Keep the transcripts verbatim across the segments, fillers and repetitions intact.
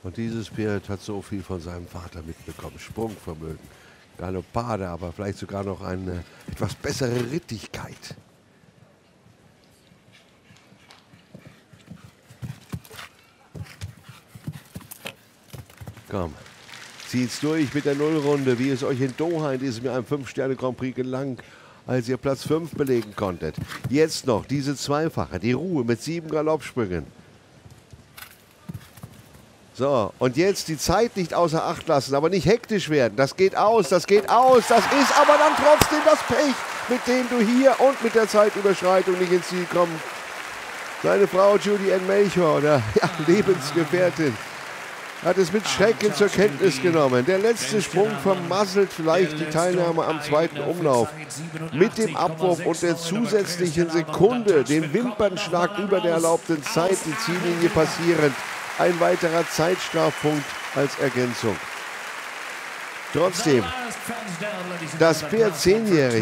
Und dieses Pferd hat so viel von seinem Vater mitbekommen. Sprungvermögen, Galoppade, aber vielleicht sogar noch eine etwas bessere Rittigkeit. Komm, zieht's durch mit der Nullrunde, wie es euch in Doha in diesem Jahr im fünf Sterne Grand Prix gelang, als ihr Platz fünf belegen konntet. Jetzt noch diese Zweifache, die Ruhe mit sieben Galoppsprüngen. So, und jetzt die Zeit nicht außer Acht lassen, aber nicht hektisch werden. Das geht aus, das geht aus, das ist aber dann trotzdem das Pech, mit dem du hier und mit der Zeitüberschreitung nicht ins Ziel kommst. Seine Frau Judy Ann Melchior, oder ja, Lebensgefährtin, hat es mit Schrecken zur Kenntnis genommen. Der letzte Sprung vermasselt vielleicht die Teilnahme am zweiten Umlauf. Mit dem Abwurf und der zusätzlichen Sekunde, dem Wimpernschlag über der erlaubten Zeit, die Ziellinie passierend. Ein weiterer Zeitstrafpunkt als Ergänzung. Trotzdem, das Pferd zehnjährig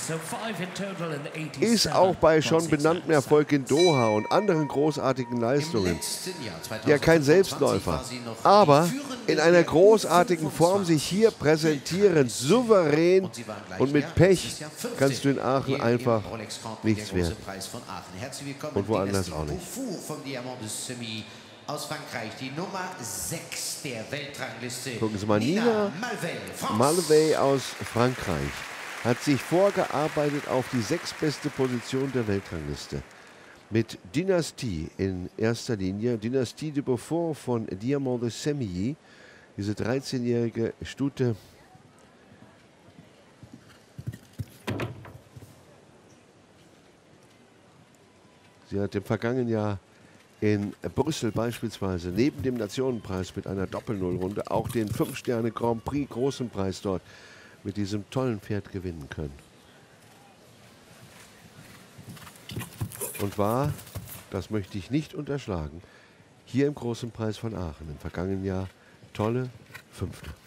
ist auch bei schon benanntem Erfolg in Doha und anderen großartigen Leistungen ja kein Selbstläufer, aber in einer großartigen Form sich hier präsentieren, souverän, und mit Pech kannst du in Aachen einfach nichts werden. Und woanders auch nicht. Aus Frankreich, die Nummer sechs der Weltrangliste. Gucken Sie mal, Nina Malvey aus Frankreich hat sich vorgearbeitet auf die sechstbeste Position der Weltrangliste. Mit Dynastie in erster Linie, Dynastie de Beaufort von Diamant de Semilly, diese dreizehnjährige Stute. Sie hat im vergangenen Jahr in Brüssel beispielsweise neben dem Nationenpreis mit einer Doppel-Null-Runde auch den fünf Sterne Grand Prix großen Preis dort mit diesem tollen Pferd gewinnen können. Und war, das möchte ich nicht unterschlagen, hier im großen Preis von Aachen im vergangenen Jahr tolle Fünfte.